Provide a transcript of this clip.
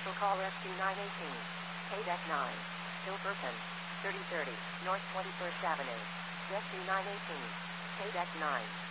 Commercial call Rescue 918. KDEC 9. Hilferton. 3030. North 21st Avenue. Rescue 918. KDEC 9.